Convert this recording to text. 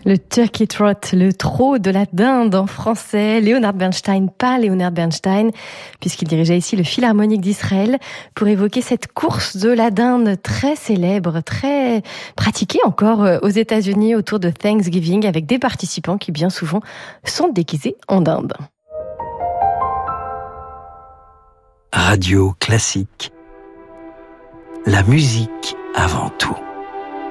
Le turkey trot, le trot de la dinde en français. Leonard Bernstein, pas Leonard Bernstein, puisqu'il dirigeait ici le Philharmonique d'Israël pour évoquer cette course de la dinde très célèbre, très pratiquée encore aux États-Unis autour de Thanksgiving, avec des participants qui bien souvent sont déguisés en dinde. Radio Classique. La musique avant tout.